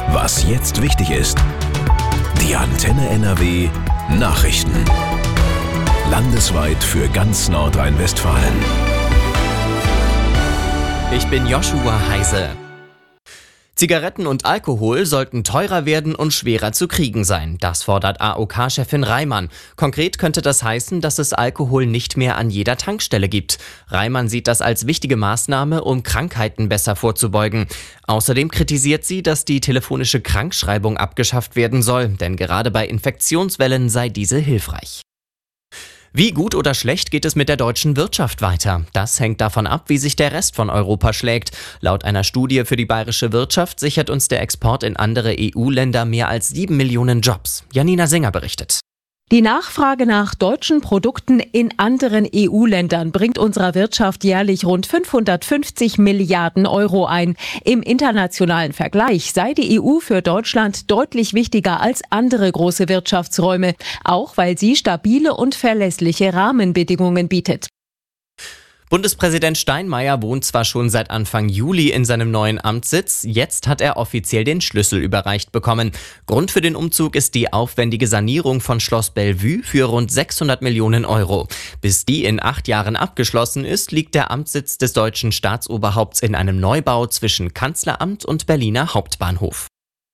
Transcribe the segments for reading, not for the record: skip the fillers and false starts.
Was jetzt wichtig ist. Die Antenne NRW Nachrichten. Landesweit für ganz Nordrhein-Westfalen. Ich bin Joshua Heise. Zigaretten und Alkohol sollten teurer werden und schwerer zu kriegen sein. Das fordert AOK-Chefin Reimann. Konkret könnte das heißen, dass es Alkohol nicht mehr an jeder Tankstelle gibt. Reimann sieht das als wichtige Maßnahme, um Krankheiten besser vorzubeugen. Außerdem kritisiert sie, dass die telefonische Krankschreibung abgeschafft werden soll, denn gerade bei Infektionswellen sei diese hilfreich. Wie gut oder schlecht geht es mit der deutschen Wirtschaft weiter? Das hängt davon ab, wie sich der Rest von Europa schlägt. Laut einer Studie für die bayerische Wirtschaft sichert uns der Export in andere EU-Länder mehr als 7 Millionen Jobs. Janina Singer berichtet. Die Nachfrage nach deutschen Produkten in anderen EU-Ländern bringt unserer Wirtschaft jährlich rund 550 Milliarden Euro ein. Im internationalen Vergleich sei die EU für Deutschland deutlich wichtiger als andere große Wirtschaftsräume, auch weil sie stabile und verlässliche Rahmenbedingungen bietet. Bundespräsident Steinmeier wohnt zwar schon seit Anfang Juli in seinem neuen Amtssitz, jetzt hat er offiziell den Schlüssel überreicht bekommen. Grund für den Umzug ist die aufwendige Sanierung von Schloss Bellevue für rund 600 Millionen Euro. Bis die in 8 Jahren abgeschlossen ist, liegt der Amtssitz des deutschen Staatsoberhaupts in einem Neubau zwischen Kanzleramt und Berliner Hauptbahnhof.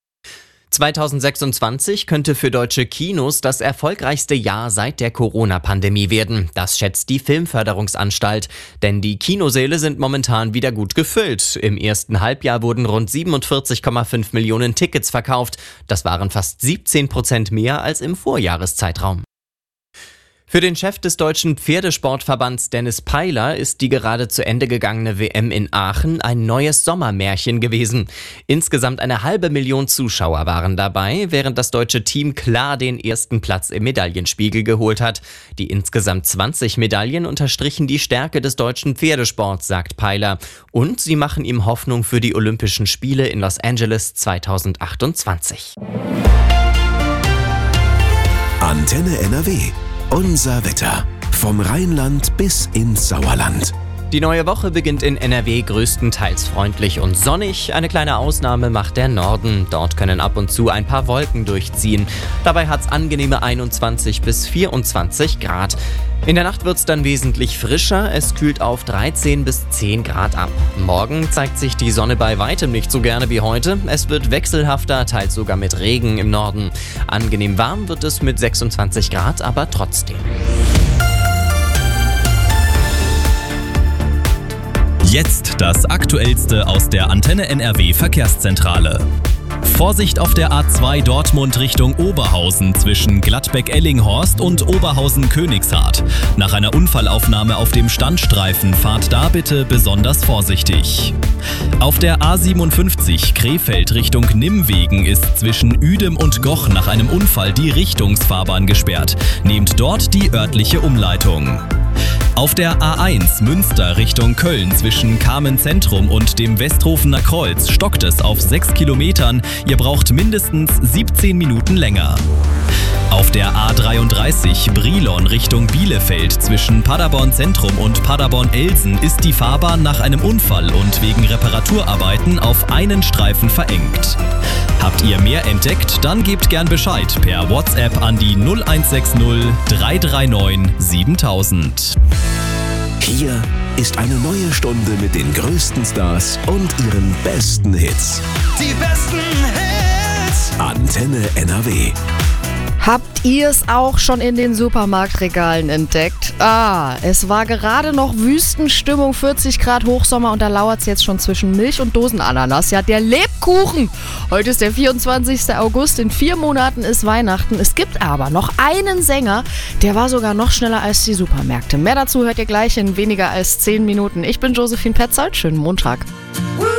2026 könnte für deutsche Kinos das erfolgreichste Jahr seit der Corona-Pandemie werden. Das schätzt die Filmförderungsanstalt. Denn die Kinosäle sind momentan wieder gut gefüllt. Im ersten Halbjahr wurden rund 47,5 Millionen Tickets verkauft. Das waren fast 17% mehr als im Vorjahreszeitraum. Für den Chef des Deutschen Pferdesportverbands Dennis Peiler ist die gerade zu Ende gegangene WM in Aachen ein neues Sommermärchen gewesen. Insgesamt 500.000 Zuschauer waren dabei, während das deutsche Team klar den ersten Platz im Medaillenspiegel geholt hat. Die insgesamt 20 Medaillen unterstrichen die Stärke des deutschen Pferdesports, sagt Peiler. Und sie machen ihm Hoffnung für die Olympischen Spiele in Los Angeles 2028. Antenne NRW. Unser Wetter. Vom Rheinland bis ins Sauerland. Die neue Woche beginnt in NRW größtenteils freundlich und sonnig. Eine kleine Ausnahme macht der Norden. Dort können ab und zu ein paar Wolken durchziehen. Dabei hat's angenehme 21 bis 24 Grad. In der Nacht wird's dann wesentlich frischer. Es kühlt auf 13 bis 10 Grad ab. Morgen zeigt sich die Sonne bei weitem nicht so gerne wie heute. Es wird wechselhafter, teils sogar mit Regen im Norden. Angenehm warm wird es mit 26 Grad, aber trotzdem. Jetzt das Aktuellste aus der Antenne NRW Verkehrszentrale. Vorsicht auf der A2 Dortmund Richtung Oberhausen zwischen Gladbeck-Ellinghorst und Oberhausen-Königshardt. Nach einer Unfallaufnahme auf dem Standstreifen fahrt da bitte besonders vorsichtig. Auf der A57 Krefeld Richtung Nimwegen ist zwischen Uedem und Goch nach einem Unfall die Richtungsfahrbahn gesperrt. Nehmt dort die örtliche Umleitung. Auf der A1 Münster Richtung Köln zwischen Kamen Zentrum und dem Westhofener Kreuz stockt es auf 6 Kilometern. Ihr braucht mindestens 17 Minuten länger. Auf der A33 Brilon Richtung Bielefeld zwischen Paderborn Zentrum und Paderborn-Elsen ist die Fahrbahn nach einem Unfall und wegen Reparaturarbeiten auf einen Streifen verengt. Habt ihr mehr entdeckt? Dann gebt gern Bescheid per WhatsApp an die 0160 339 7000. Hier ist eine neue Stunde mit den größten Stars und ihren besten Hits. Die besten Hits. Antenne NRW. Habt ihr es auch schon in den Supermarktregalen entdeckt? Es war gerade noch Wüstenstimmung, 40 Grad Hochsommer und da lauert es jetzt schon zwischen Milch und Dosenananas. Ja, der Lebkuchen! Heute ist der 24. August, in 4 Monaten ist Weihnachten. Es gibt aber noch einen Sänger, der war sogar noch schneller als die Supermärkte. Mehr dazu hört ihr gleich in weniger als 10 Minuten. Ich bin Josephine Petzold, schönen Montag.